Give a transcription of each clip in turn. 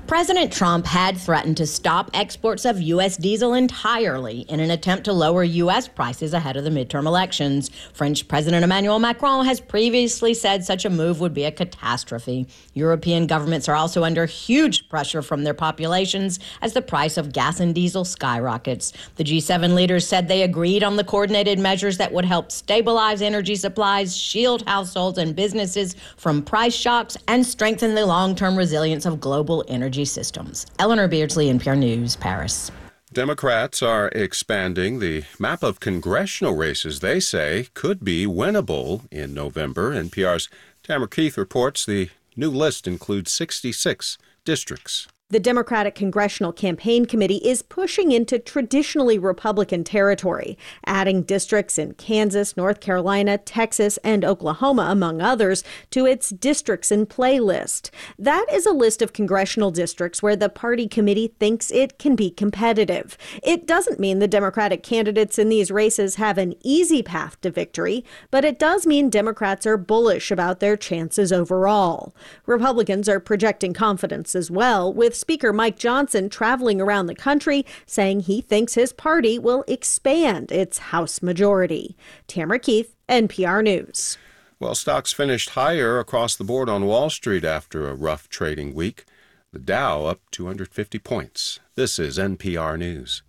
President Trump had threatened to stop exports of U.S. diesel entirely in an attempt to lower U.S. prices ahead of the midterm elections. French President Emmanuel Macron has previously said such a move would be a catastrophe. European governments are also under huge pressure from their populations as the price of gas and diesel skyrockets. The G7 leaders said they agreed on the coordinated measures that would help stabilize energy supplies, shield households and businesses from price shocks, and strengthen the long-term resilience of global energy systems. Eleanor Beardsley, NPR News, Paris. Democrats are expanding the map of congressional races they say could be winnable in November. NPR's Tamara Keith reports the new list includes 66 districts. The Democratic Congressional Campaign Committee is pushing into traditionally Republican territory, adding districts in Kansas, North Carolina, Texas, and Oklahoma, among others, to its Districts in Play list. That is a list of congressional districts where the party committee thinks it can be competitive. It doesn't mean the Democratic candidates in these races have an easy path to victory, but it does mean Democrats are bullish about their chances overall. Republicans are projecting confidence as well, with Speaker Mike Johnson traveling around the country saying he thinks his party will expand its House majority. Tamara Keith, NPR News. Well, stocks finished higher across the board on Wall Street after a rough trading week. The Dow up 250 points. This is NPR News.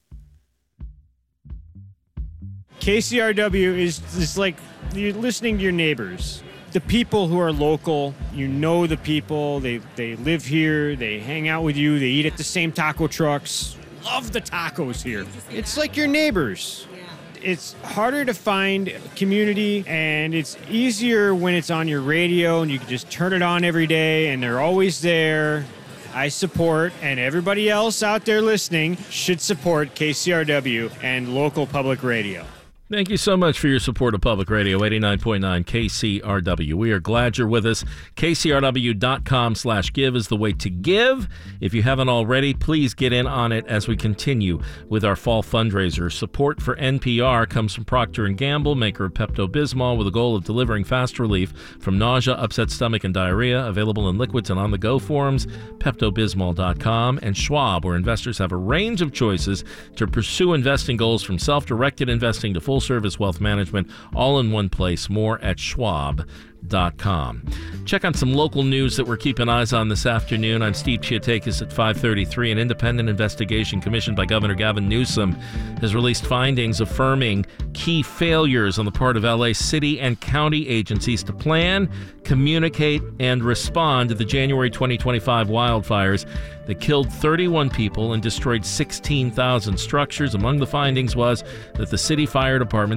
KCRW is like you're listening to your neighbors. The people who are local, you know the people, they live here, they hang out with you, they eat at the same taco trucks. Love the tacos here. It's like your neighbors. It's harder to find community, and it's easier when it's on your radio and you can just turn it on every day and they're always there. I support, and everybody else out there listening should support KCRW and local public radio. Thank you so much for your support of Public Radio 89.9 KCRW. We are glad you're with us. KCRW.com/give is the way to give. If you haven't already, please get in on it as we continue with our fall fundraiser. Support for NPR comes from Procter & Gamble, maker of Pepto-Bismol, with the goal of delivering fast relief from nausea, upset stomach, and diarrhea. Available in liquids and on-the-go forms, PeptoBismol.com. And Schwab, where investors have a range of choices to pursue investing goals, from self-directed investing to full-service wealth management, all in one place. More at Schwab.com. Check on some local news that we're keeping eyes on this afternoon. I'm Steve Chiatakis at 5:33. An independent investigation commissioned by Governor Gavin Newsom has released findings affirming key failures on the part of LA city and county agencies to plan, communicate, and respond to the January 2025 wildfires that killed 31 people and destroyed 16,000 structures. Among the findings was that the city fire department,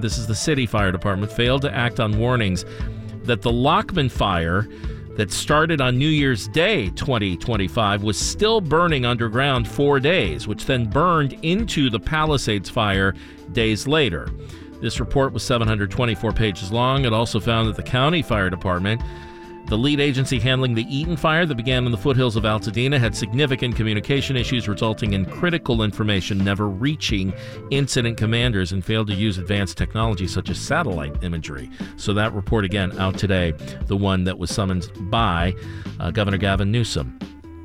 failed to act on warnings that the Lockman fire that started on New Year's Day 2025 was still burning underground 4 days, which then burned into the Palisades fire days later. This report was 724 pages long. It also found that the county fire department, the lead agency handling the Eaton fire that began in the foothills of Altadena, had significant communication issues, resulting in critical information never reaching incident commanders, and failed to use advanced technology such as satellite imagery. So that report, again, out today, the one that was summoned by Governor Gavin Newsom.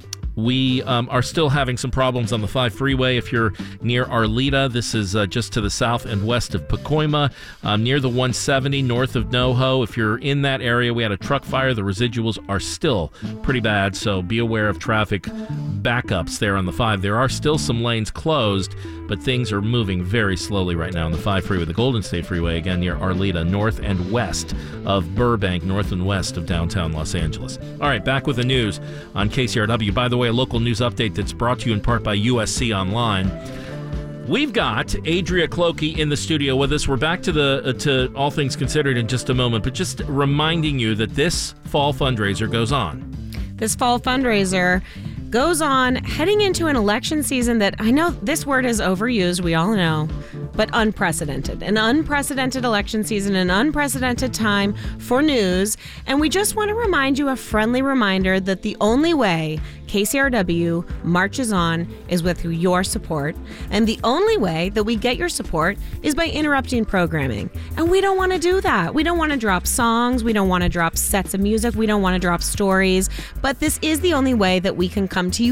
We are still having some problems on the 5 freeway. If you're near Arleta, this is just to the south and west of Pacoima, near the 170 north of NoHo. If you're in that area, we had a truck fire. The residuals are still pretty bad, so be aware of traffic backups there on the 5. There are still some lanes closed, but things are moving very slowly right now on the 5 freeway. The Golden State Freeway, again, near Arleta, north and west of Burbank, north and west of downtown Los Angeles. All right, back with the news on KCRW. By the way, a local news update that's brought to you in part by USC Online. We've got Adria Clokey in the studio with us. We're back to All Things Considered in just a moment, but just reminding you that this fall fundraiser goes on. This fall fundraiser goes on heading into an election season that, I know this word is overused, we all know, but unprecedented. An unprecedented election season, an unprecedented time for news. And we just want to remind you, a friendly reminder, that the only way KCRW marches on is with your support. And the only way that we get your support is by interrupting programming. And we don't want to do that. We don't want to drop songs. We don't want to drop sets of music. We don't want to drop stories. But this is the only way that we can come to you